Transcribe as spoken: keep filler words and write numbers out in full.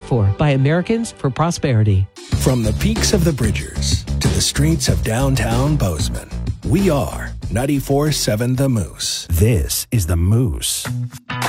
for by Americans for Prosperity. From the peaks of the Bridgers to the streets of downtown Bozeman, we are ninety-four point seven The Moose. This is The Moose.